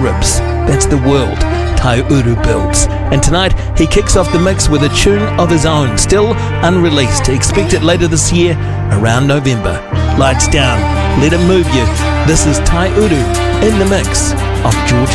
ribs. That's the world Tai Uru builds. And tonight he kicks off the mix with a tune of his own, still unreleased. Expect it later this year, around November. Lights down, let it move you. This is Tai Uru in the mix of George